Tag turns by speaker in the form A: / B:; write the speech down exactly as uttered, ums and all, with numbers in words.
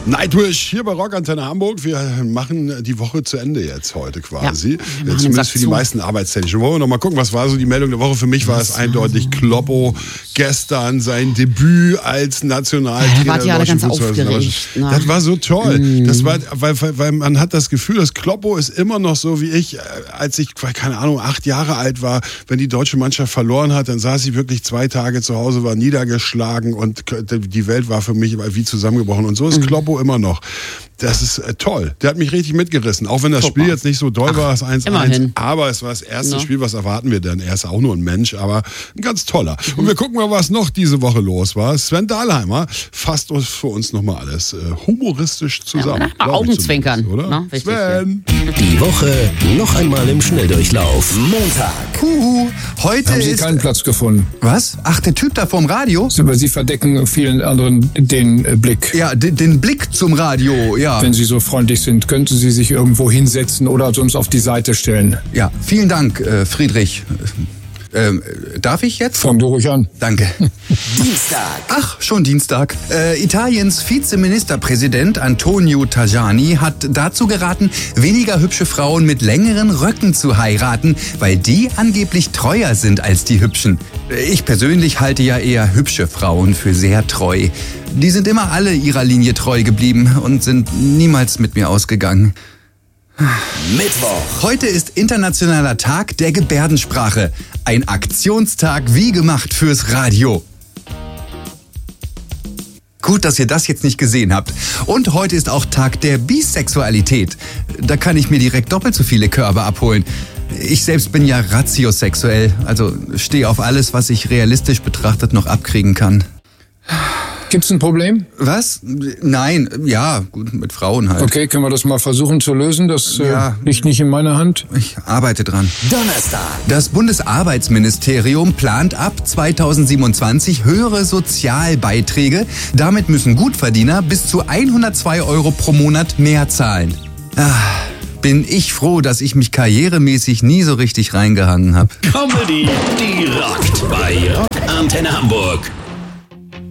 A: Nightwish hier bei Rockantenne Hamburg. Wir machen die Woche zu Ende jetzt heute quasi.
B: Ja,
A: zumindest für die meisten Arbeitstätigen. Wollen wir noch mal gucken, was war so die Meldung der Woche? Für mich war es eindeutig Kloppo gestern sein Debüt als Nationaltrainer.
B: Ja, wart ihr alle ganz aufgeregt.
A: Das war so toll. Mm. Das war, weil, weil, weil man hat das Gefühl, dass Kloppo ist immer noch so wie ich, als ich, keine Ahnung, acht Jahre alt war. Wenn die deutsche Mannschaft verloren hat, dann saß ich wirklich zwei Tage zu Hause, war niedergeschlagen und die Welt war für mich wie zusammengebrochen. Und so ist Kloppo immer noch. Das ist äh, toll. Der hat mich richtig mitgerissen. Auch wenn das Guck Spiel mal. jetzt nicht so doll war, es eins eins. Aber es war das erste no. Spiel, was erwarten wir denn? Er ist auch nur ein Mensch, aber ein ganz toller. Mhm. Und wir gucken mal, was noch diese Woche los war. Sven Dahlheimer fasst uns für uns nochmal alles äh, humoristisch zusammen.
B: Ja, Augenzwinkern.
A: Oder?
B: No,
A: Sven.
C: Die Woche noch einmal im Schnelldurchlauf. Montag.
D: Huhu, heute
E: Haben Sie
D: ist...
E: keinen Platz gefunden?
D: Was? Ach, der Typ da vorm Radio?
E: Aber Sie verdecken vielen anderen den äh, Blick.
D: Ja, den, den Blick zum Radio, ja.
E: Wenn Sie so freundlich sind, könnten Sie sich irgendwo hinsetzen oder uns auf die Seite stellen.
D: Ja, vielen Dank, äh, Friedrich. Ähm, darf ich jetzt?
E: Fang du ruhig an.
D: Danke.
C: Dienstag.
D: Ach, schon Dienstag. Äh, Italiens Vizeministerpräsident Antonio Tajani hat dazu geraten, weniger hübsche Frauen mit längeren Röcken zu heiraten, weil die angeblich treuer sind als die hübschen. Ich persönlich halte ja eher hübsche Frauen für sehr treu. Die sind immer alle ihrer Linie treu geblieben und sind niemals mit mir ausgegangen.
C: Mittwoch.
D: Heute ist Internationaler Tag der Gebärdensprache. Ein Aktionstag wie gemacht fürs Radio. Gut, dass ihr das jetzt nicht gesehen habt. Und heute ist auch Tag der Bisexualität. Da kann ich mir direkt doppelt so viele Körbe abholen. Ich selbst bin ja ratiosexuell, also stehe auf alles, was ich realistisch betrachtet noch abkriegen kann.
E: Gibt's ein Problem?
D: Was? Nein, ja, gut, mit Frauen halt.
E: Okay, können wir das mal versuchen zu lösen? Das
D: Ja.
E: äh, liegt nicht in meiner Hand.
D: Ich arbeite dran.
C: Donnerstag.
D: Das Bundesarbeitsministerium plant ab zweitausendsiebenundzwanzig höhere Sozialbeiträge. Damit müssen Gutverdiener bis zu hundertzwei Euro pro Monat mehr zahlen. Ah, bin ich froh, dass ich mich karrieremäßig nie so richtig reingehangen habe.
C: Comedy, die rockt bei Rockantenne Hamburg.